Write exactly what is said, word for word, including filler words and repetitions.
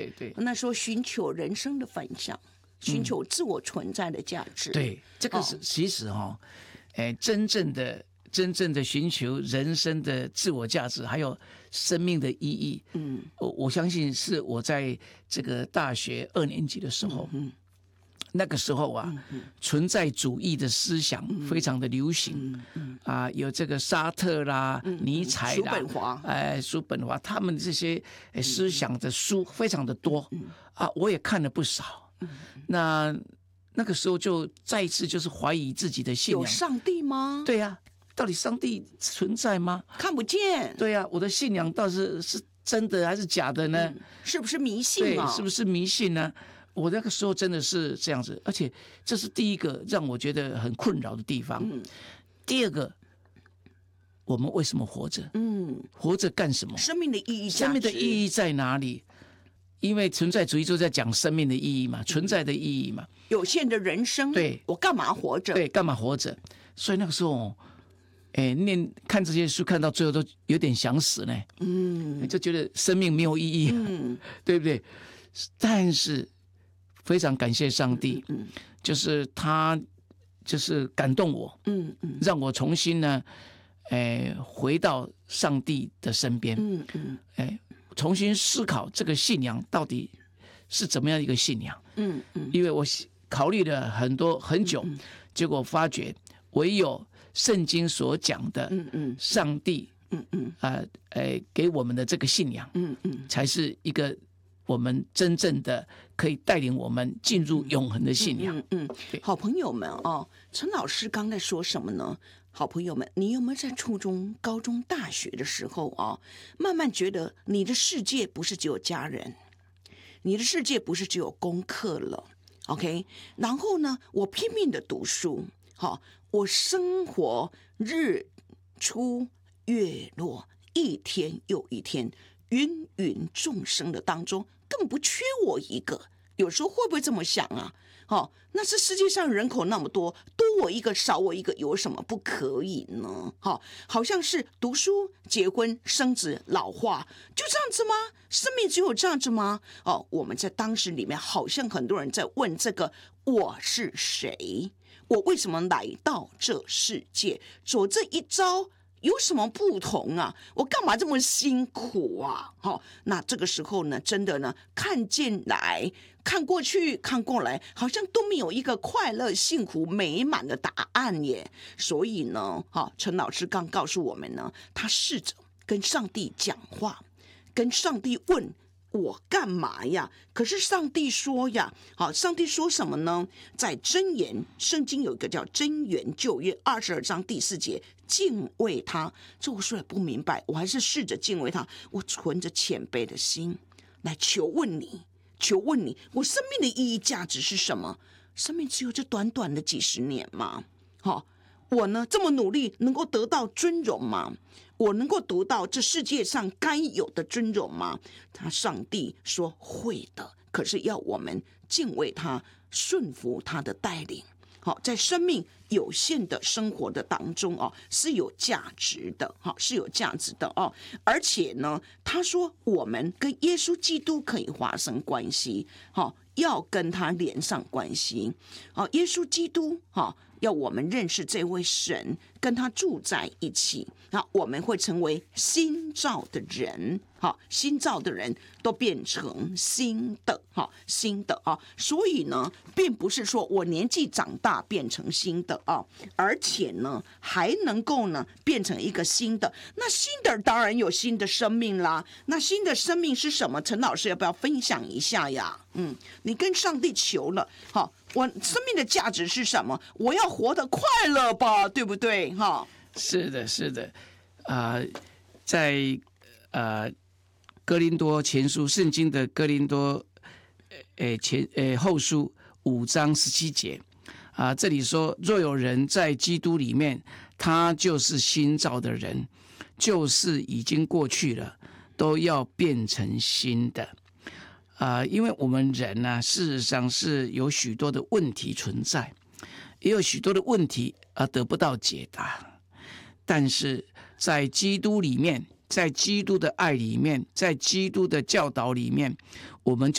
对对， 那说寻求人生的方向，寻求自我存在的价值。 嗯、对，这个是、哦、其实哈、哦，哎，真正的真正的寻求人生的自我价值，还有生命的意义。嗯，我我相信是我在这个大学二年级的时候。嗯嗯，那个时候啊，嗯嗯、存在主义的思想非常的流行，嗯嗯、啊，有这个沙特啦、嗯、尼采啦、叔本华， 哎，叔本华，他们这些思想的书非常的多，嗯、啊，我也看了不少。嗯、那那个时候就再一次就是怀疑自己的信仰， 有上帝吗？ 对呀、啊，到底上帝存在吗？ 看不见。 对呀、啊，我的信仰到底是是真的还是假的呢？嗯、 是不是迷信啊？ 对，是不是迷信呢？我那个时候真的是这样子，而且这是第一个让我觉得很困扰的地方。嗯、第二个，我们为什么活着？嗯，活着干什么？ 生命的意义， 生命的意义在哪里？因为存在主义就在讲生命的意义嘛，存在的意义嘛。 有限的人生， 对， 我干嘛活着？ 对，干嘛活着？所以那个时候，哎，念看这些书，看到最后都有点想死呢。嗯，就觉得生命没有意义，嗯，对不对？但是非常感谢上帝，嗯，就是他就是感动我，嗯嗯，让我重新呢，哎，回到上帝的身边，嗯嗯，哎，重新思考这个信仰到底是怎么样一个信仰，嗯嗯，因为我考虑了很多很久，嗯嗯，结果发觉唯有圣经所讲的，嗯嗯，上帝，嗯嗯，啊，呃，给我们的这个信仰，嗯嗯，才是一个我们真正的可以带领我们进入永恒的信仰。 嗯 嗯, 嗯，好朋友们哦，陈老师刚才说什么呢？好朋友们，你有没有在初中、高中、大学的时候啊，慢慢觉得你的世界不是只有家人，你的世界不是只有功课了 ？OK， 然后呢，我拼命的读书，好、哦，我生活日出月落，一天又一天，芸芸众生的当中，根本不缺我一个。有时候会不会这么想啊？哦，那这世界上人口那么多，多我一个少我一个，有什么不可以呢？哦，好像是读书、结婚、生子、老化，就这样子吗？生命只有这样子吗？哦，我们在当时里面，好像很多人在问这个：我是谁？我为什么来到这世界？走这一遭有什么不同啊？我干嘛这么辛苦啊？哦，那这个时候呢，真的呢，看进来，看过去，看过来，好像都没有一个快乐、幸福、美满的答案耶。所以呢，哈、哦，陈老师刚告诉我们呢，他试着跟上帝讲话，跟上帝问。我干嘛呀？可是上帝说呀，好，上帝说什么呢？在箴言，圣经有一个叫箴言旧约二十二章第四节，敬畏他。这我说也不明白，我还是试着敬畏他。我存着谦卑的心来求问你，求问你，我生命的意义价值是什么？生命只有这短短的几十年吗？好，我呢这么努力，能够得到尊荣吗？我能够读到这世界上该有的尊荣吗？他上帝说会的，可是要我们敬畏他，顺服他的带领。好，在生命有限的生活的当中哦，是有价值的，好，是有价值的哦。而且呢，他说我们跟耶稣基督可以发生关系，好，要跟他连上关系。好，耶稣基督，好。要我们认识这位神，跟他住在一起，那我们会成为新造的人，好，新造的人都变成新的，好，新的啊。所以呢，并不是说我年纪长大变成新的啊，而且呢，还能够呢变成一个新的。那新的当然有新的生命啦。那新的生命是什么？陈老师要不要分享一下呀？嗯，你跟上帝求了，好。我生命的价值是什么？我要活得快乐吧，对不对？哈， 是的，是的，啊、呃，在呃哥林多前书，圣经的哥林多呃前呃后书五章十七节啊、呃，这里说，若有人在基督里面，他就是新造的人，旧事已经过去了，都要变成新的。啊、呃，因为我们人呢、啊，事实上是有许多的问题存在，也有许多的问题啊得不到解答。但是在基督里面，在基督的爱里面，在基督的教导里面，我们就